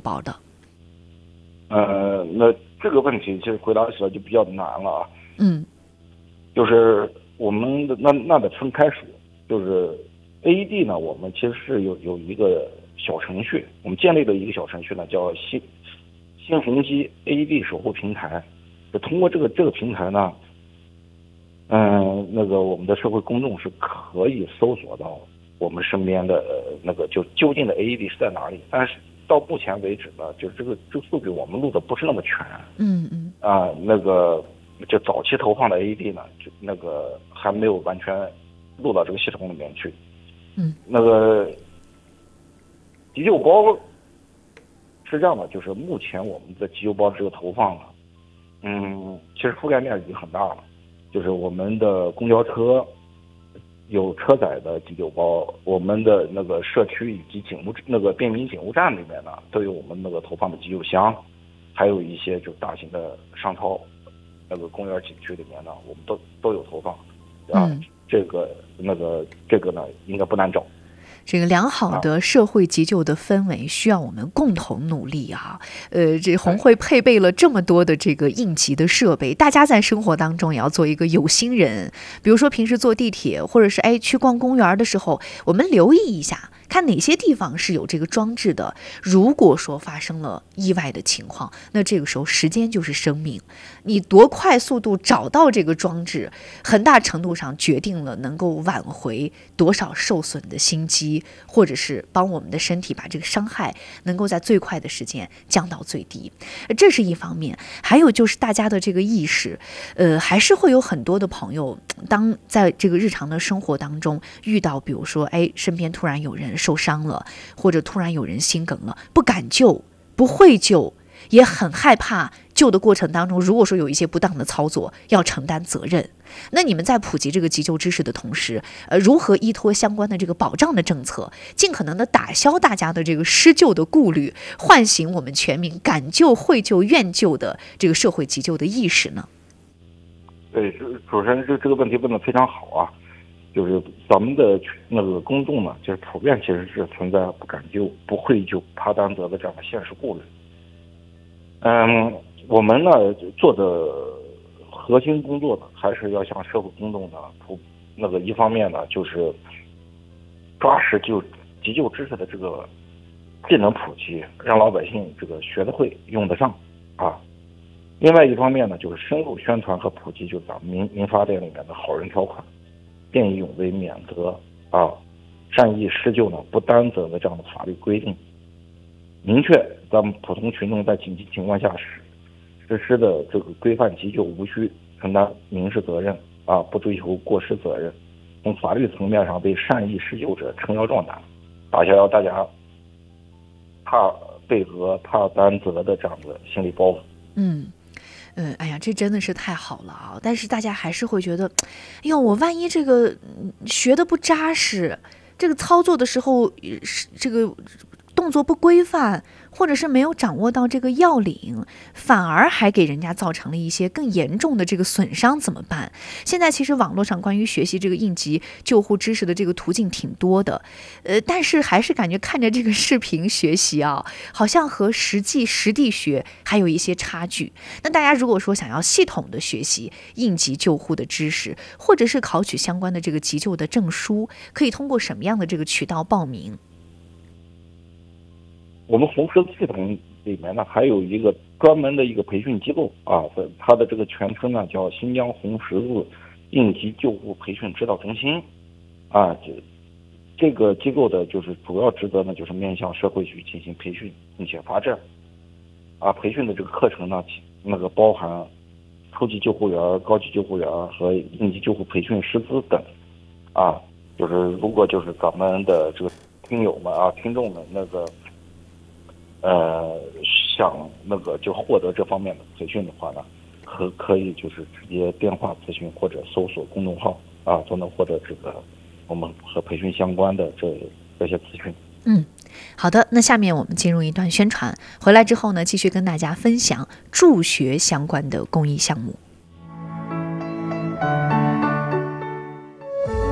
包的？ 那这个问题其实回答起来就比较难了啊。就是我们的那得分开说，就是 AED 呢，我们其实是有一个小程序，我们建立了一个小程序呢，叫新鸿基 AED 守护平台。就通过这个平台呢，那个我们的社会公众是可以搜索到我们身边的那个就究竟的 AED 是在哪里。但是到目前为止呢，就这个数据我们录的不是那么全。那个就早期投放的 AED 呢，就那个还没有完全录到这个系统里面去。那个急救包是这样的，就是目前我们的急救包这个投放呢，其实覆盖面已经很大了。就是我们的公交车有车载的急救包，我们的那个社区以及那个便民警务站里面呢，都有我们那个投放的急救箱，还有一些就大型的商超，那个公园景区里面呢，我们都有投放。这个呢，应该不难找。 这个良好的社会急救的氛围需要我们共同努力啊！这红会配备了这么多的这个应急的设备，大家在生活当中也要做一个有心人。比如说平时坐地铁或者是去逛公园的时候，我们留意一下，看哪些地方是有这个装置的。如果说发生了意外的情况，那这个时候时间就是生命，你多快速度找到这个装置，很大程度上决定了能够挽回多少受损的心肌，或者是帮我们的身体把这个伤害能够在最快的时间降到最低。这是一方面。还有就是大家的这个意识，还是会有很多的朋友，当在这个日常的生活当中遇到，比如说身边突然有人受伤了，或者突然有人心梗了，不敢救，不会救，也很害怕救的过程当中，如果说有一些不当的操作，要承担责任。那你们在普及这个急救知识的同时，如何依托相关的这个保障的政策，尽可能的打消大家的这个施救的顾虑，唤醒我们全民敢救、会救、愿救的这个社会急救的意识呢？ 对，主持人这个问题问得非常好啊。就是咱们的那个公众呢，就是普遍其实是存在不敢救、不会救、怕担责的这样的现实顾虑。我们呢做的核心工作呢，还是要向社会公众呢一方面呢，就是抓实急救知识的这个技能普及，让老百姓这个学得会、用得上啊。另外一方面呢，就是深入宣传和普及，就咱们民法典里面的好人条款、见义勇为免责啊、善意施救呢不担责的这样的法律规定，明确咱们普通群众在紧急情况下实施的这个规范急救无需承担民事责任啊，不追求过失责任，从法律层面上为善意施救者撑腰壮胆，打消大家怕被责、怕担责的这样的心理包袱。 哎呀，这真的是太好了啊！但是大家还是会觉得，哎呦，我万一这个学的不扎实，这个操作的时候这个动作不规范，或者是没有掌握到这个要领，反而还给人家造成了一些更严重的这个损伤，怎么办？现在其实网络上关于学习这个应急救护知识的这个途径挺多的，但是还是感觉看着这个视频学习啊，好像和实地学还有一些差距。那大家如果说想要系统的学习应急救护的知识，或者是考取相关的这个急救的证书，可以通过什么样的这个渠道报名？ 我们红十字系统里面呢，还有一个专门的一个培训机构啊，它的这个全称呢叫新疆红十字应急救护培训指导中心啊。这个机构的就是主要职责呢，就是面向社会去进行培训，并且发证啊。培训的这个课程呢，包含初级救护员、高级救护员和应急救护培训师资等啊。就是如果就是咱们的这个听友们啊、听众们想就获得这方面的培训的话呢，可以就是直接电话咨询或者搜索公众号啊，都能获得这个我们和培训相关的这些资讯。 好的，那下面我们进入一段宣传，回来之后呢，继续跟大家分享助学相关的公益项目。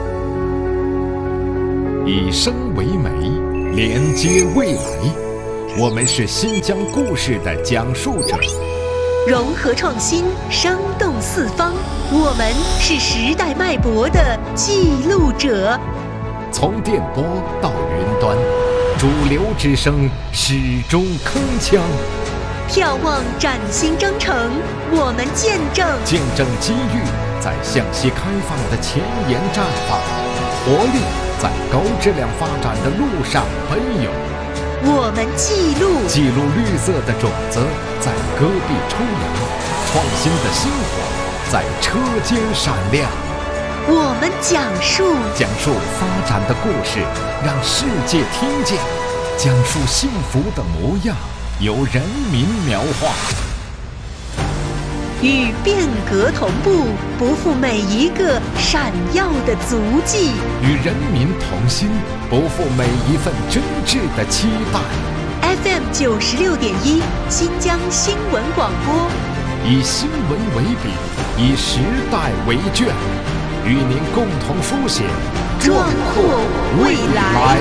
以声为媒，连接未来。 我们是新疆故事的讲述者， 融合创新，生动四方。我们是时代脉搏的记录者。 从电波到云端，主流之声始终铿锵。 眺望崭新征程，我们见证机遇在向西开放的前沿绽放，活力在高质量发展的路上奔涌。 我们记录绿色的种子在戈壁抽芽，创新的星火在车间闪亮。 我们讲述发展的故事，让世界听见；讲述幸福的模样，由人民描画。 与变革同步，不负每一个闪耀的足迹； 与人民同心，不负每一份真挚的期待。 FM 96.1，新疆新闻广播， 以新闻为笔，以时代为卷，与您共同书写壮阔未来。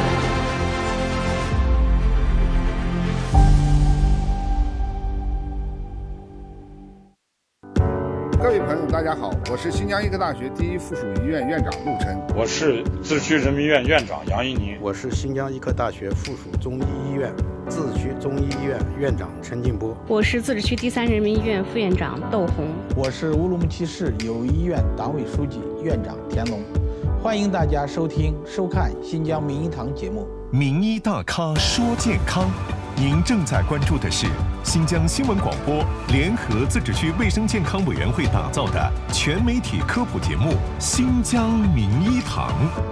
各位朋友，大家好，我是新疆医科大学第一附属医院院长陆琛。 我是自治区人民医院院长杨一宁。 我是新疆医科大学附属中医医院自治区中医医院院长陈进波。 我是自治区第3人民医院副院长窦红。 我是乌鲁木齐市友谊医院党委书记院长田龙。欢迎大家收听收看新疆名医堂节目。 名医大咖说健康，您正在关注的是新疆新闻广播联合自治区卫生健康委员会打造的全媒体科普节目《新疆名医堂》。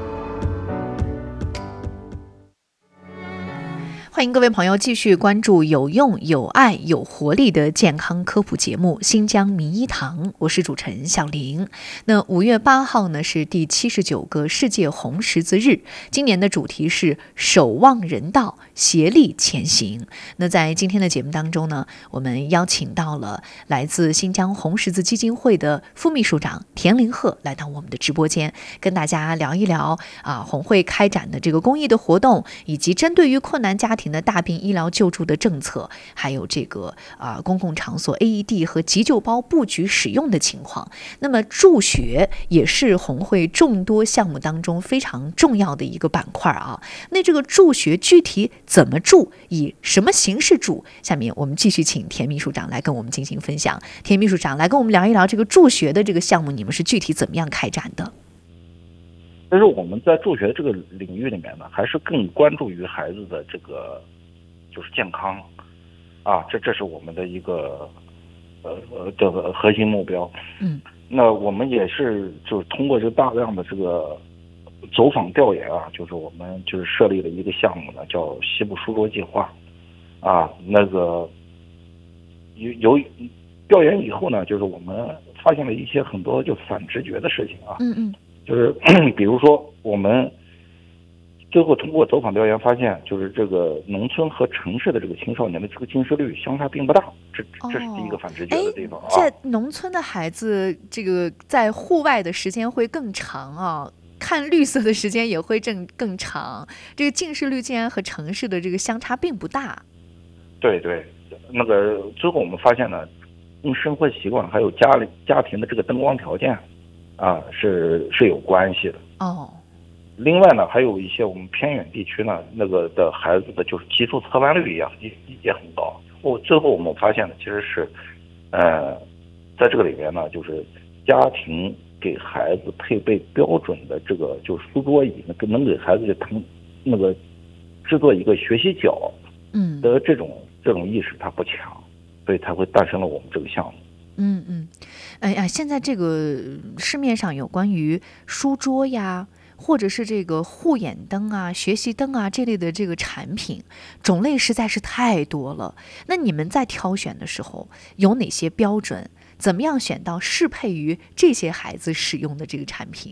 欢迎各位朋友继续关注有用、有爱、有活力的健康科普节目《新疆名医堂》，我是主持人小玲。那5月8号呢是第79个世界红十字日，今年的主题是守望人道，协力前行。那在今天的节目当中呢，我们邀请到了来自新疆红十字基金会的副秘书长田林鹤来到我们的直播间，跟大家聊一聊红会开展的这个公益的活动，以及针对于困难家庭的大病医疗救助的政策，还有这个公共场所 AED 和急救包布局使用的情况。那么助学也是红会众多项目当中非常重要的一个板块啊。那这个助学具体怎么助，以什么形式助？下面我们继续请田秘书长来跟我们进行分享。田秘书长来跟我们聊一聊这个助学的这个项目，你们是具体怎么样开展的？ 但是我们在助学这个领域里面呢，还是更关注于孩子的这个就是健康啊，这是我们的一个这个核心目标。那我们也是就是通过这大量的这个走访调研啊，就是我们就是设立了一个项目呢，叫西部书桌计划啊。那个由调研以后呢，就是我们发现了一些很多就反直觉的事情啊。就是比如说我们最后通过走访调研发现，就是这个农村和城市的这个青少年的这个近视率相差并不大，这是第一个反直觉的地方啊。 在农村的孩子，这个在户外的时间会更长啊，看绿色的时间也会更长，这个近视率竟然和城市的这个相差并不大。 对，那个最后我们发现呢，跟生活习惯还有家庭的这个灯光条件啊是有关系的。另外呢，还有一些我们偏远地区呢，那个的孩子的就是基础侧弯率也很高。最后我们发现呢，其实是在这个里面呢，就是家庭给孩子配备标准的这个就是书桌椅，能给孩子那个制作一个学习角的这种意识它不强，所以才会诞生了我们这个项目。 哎呀，现在这个市面上有关于书桌呀，或者是这个护眼灯啊、学习灯啊这类的这个产品，种类实在是太多了。那你们在挑选的时候有哪些标准？怎么样选到适配于这些孩子使用的这个产品？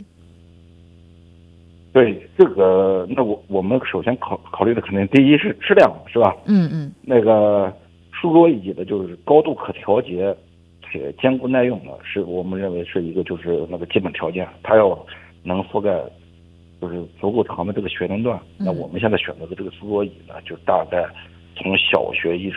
对这个，那我们首先考虑的肯定第一是质量，是吧？那个书桌椅的就是高度可调节且坚固耐用的，是我们认为是一个就是那个基本条件，它要能覆盖就是足够长的这个学年段。那我们现在选择的这个书桌椅呢，就大概从小学一直